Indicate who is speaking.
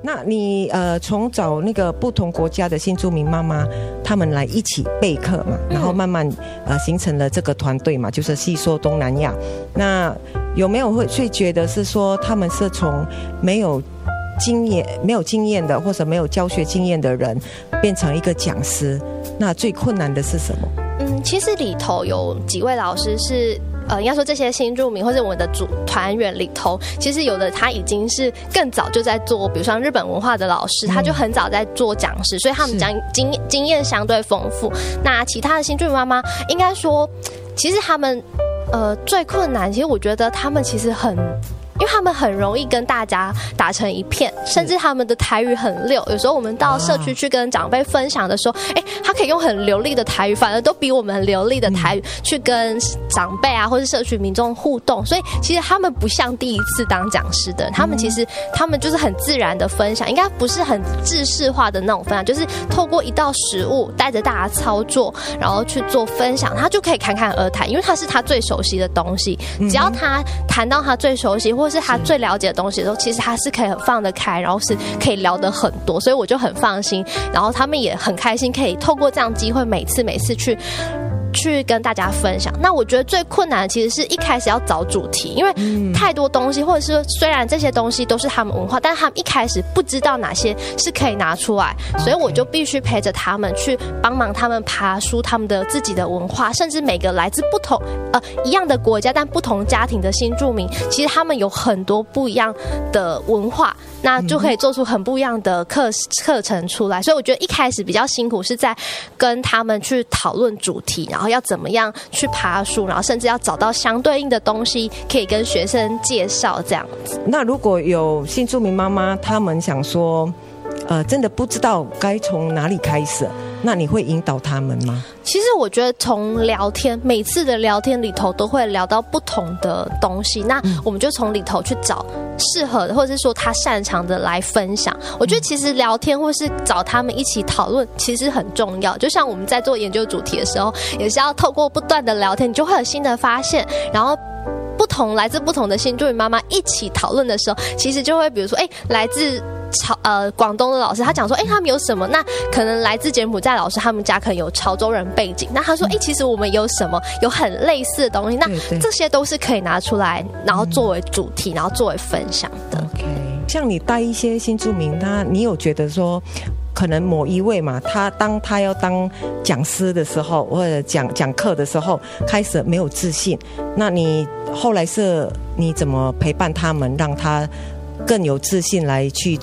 Speaker 1: 那你从找那个不同国家的新住民妈妈，他们来一起备课嘛，然后慢慢形成了这个团队嘛，就是细说东南亚。那有没有会觉得是说他们是从没有经验的或者没有教学经验的人变成一个讲师？那最困难的是什么？
Speaker 2: 其实里头有几位老师是应该说这些新住民或者我们的团员里头，其实有的他已经是更早就在做，比如像日本文化的老师，他就很早在做讲师，所以他们经验相对丰富。那其他的新住民妈妈，应该说，其实他们最困难，其实我觉得他们其实因为他们很容易跟大家打成一片，甚至他们的台语很溜。有时候我们到社区去跟长辈分享的时候，他可以用很流利的台语，反而都比我们很流利的台语去跟长辈啊，或是社区民众互动。所以其实他们不像第一次当讲师的人，他们就是很自然的分享，应该不是很制式化的那种分享，就是透过一道食物带着大家操作，然后去做分享，他就可以侃侃而谈，因为他是他最熟悉的东西，只要他谈到他最熟悉或是他最了解的东西的时候，其实他是可以很放得开，然后是可以聊得很多，所以我就很放心，然后他们也很开心，可以透过这样机会每次去跟大家分享。那我觉得最困难的其实是一开始要找主题，因为太多东西，或者是虽然这些东西都是他们文化，但是他们一开始不知道哪些是可以拿出来，所以我就必须陪着他们去帮忙他们爬梳他们的自己的文化，甚至每个来自不同一样的国家但不同家庭的新住民，其实他们有很多不一样的文化，那就可以做出很不一样的课程出来。所以我觉得一开始比较辛苦是在跟他们去讨论主题，然后要怎么样去爬梳，然后甚至要找到相对应的东西可以跟学生介绍这样子。
Speaker 1: 那如果有新住民妈妈他们想说真的不知道该从哪里开始，那你会引导他们吗？
Speaker 2: 其实我觉得从聊天，每次的聊天里头都会聊到不同的东西，那我们就从里头去找适合的，或者是说他擅长的来分享。我觉得其实聊天或是找他们一起讨论其实很重要，就像我们在做研究主题的时候，也是要透过不断的聊天，你就会有新的发现，然后来自不同的新住民妈妈一起讨论的时候，其实就会比如说来自广东的老师，他讲说他们有什么，那可能来自柬埔寨老师他们家可能有潮州人背景，那他说其实我们有什么有很类似的东西，那这些都是可以拿出来然后作为主题，然后作为分享的。
Speaker 1: OK， 像你带一些新住民，你有觉得说可能某一位嘛，当他要当讲师的时候，或者讲课的时候，开始没有自信，那你后来是你怎么陪伴他们，让他更有自信来去